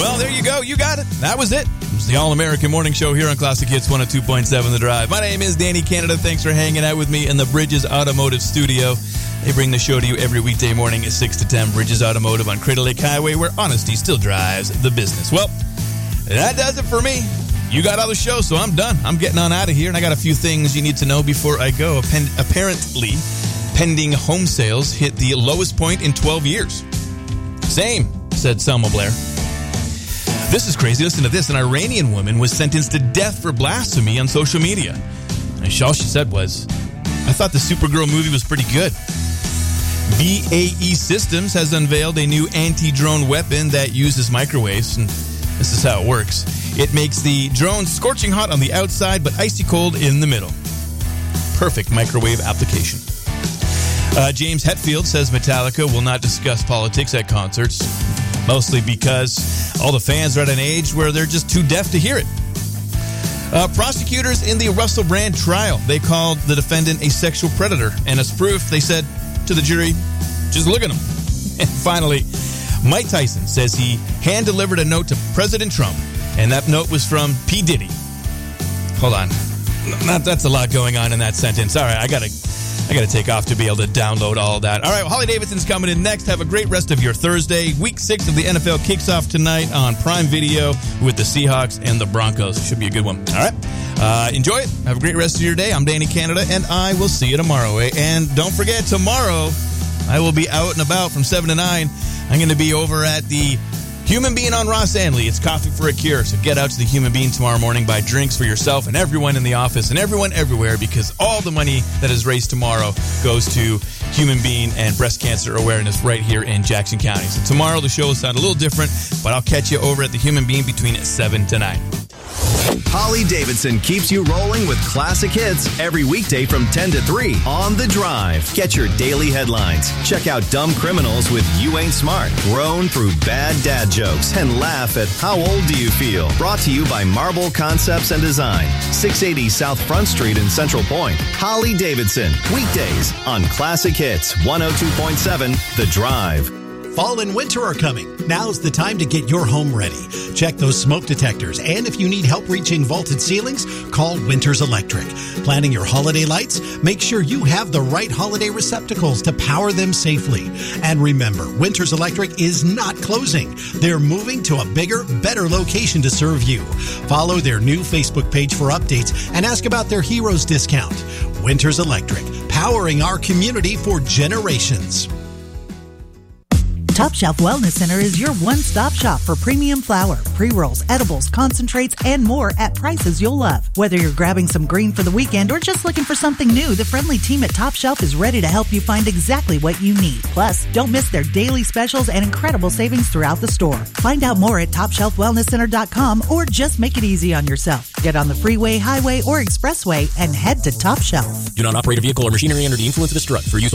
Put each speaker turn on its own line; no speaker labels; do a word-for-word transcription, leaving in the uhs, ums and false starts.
Well, there you go. You got it. That was it. It was the All-American Morning Show here on Classic Hits one oh two point seven The Drive. My name is Danny Canada. Thanks for hanging out with me in the Bridges Automotive Studio. They bring the show to you every weekday morning at six to ten. Bridges Automotive on Crater Lake Highway, where honesty still drives the business. Well, that does it for me. You got all the show, so I'm done. I'm getting on out of here, and I got a few things you need to know before I go. Append- apparently, pending home sales hit the lowest point in twelve years. Same, said Selma Blair. This is crazy. Listen to this. An Iranian woman was sentenced to death for blasphemy on social media. And all she said was, I thought the Supergirl movie was pretty good. B A E Systems has unveiled a new anti-drone weapon that uses microwaves, and this is how it works. It makes the drone scorching hot on the outside, but icy cold in the middle. Perfect microwave application. Uh, James Hetfield says Metallica will not discuss politics at concerts, mostly because all the fans are at an age where they're just too deaf to hear it. Uh, prosecutors in the Russell Brand trial, they called the defendant a sexual predator, and as proof, they said to the jury, just look at him. And finally, Mike Tyson says he hand-delivered a note to President Trump, and that note was from P. Diddy. Hold on. Not, that's a lot going on in that sentence. All right, I gotta, I gotta take off to be able to download all that. All right, well, Holly Davidson's coming in next. Have a great rest of your Thursday. Week six of the N F L kicks off tonight on Prime Video with the Seahawks and the Broncos. Should be a good one. All right, uh, enjoy it. Have a great rest of your day. I'm Danny Canada, and I will see you tomorrow. Eh? And don't forget, tomorrow I will be out and about from seven to nine. I'm going to be over at the Human Bean on Ross Anley. It's Coffee for a Cure. So get out to the Human Bean tomorrow morning. Buy drinks for yourself and everyone in the office and everyone everywhere, because all the money that is raised tomorrow goes to Human Bean and breast cancer awareness right here in Jackson County. So tomorrow the show will sound a little different, but I'll catch you over at the Human Bean between seven to nine.
Holly Davidson keeps you rolling with classic hits every weekday from ten to three on The Drive. Get your daily headlines. Check out Dumb Criminals with You Ain't Smart. Groan through bad dad jokes and laugh at How Old Do You Feel? Brought to you by Marble Concepts and Design. six eighty South Front Street in Central Point. Holly Davidson. Weekdays on Classic Hits one oh two point seven The Drive.
Fall and winter are coming. Now's the time to get your home ready. Check those smoke detectors, and if you need help reaching vaulted ceilings, call Winters Electric. Planning your holiday lights? Make sure you have the right holiday receptacles to power them safely. And remember, Winters Electric is not closing. They're moving to a bigger, better location to serve you. Follow their new Facebook page for updates and ask about their Heroes discount. Winters Electric, powering our community for generations.
Top Shelf Wellness Center is your one-stop shop for premium flour, pre-rolls, edibles, concentrates, and more at prices you'll love. Whether you're grabbing some green for the weekend or just looking for something new, the friendly team at Top Shelf is ready to help you find exactly what you need. Plus, don't miss their daily specials and incredible savings throughout the store. Find out more at top shelf wellness center dot com or just make it easy on yourself. Get on the freeway, highway, or expressway and head to Top Shelf.
Do not operate a vehicle or machinery under the influence of this drug. For use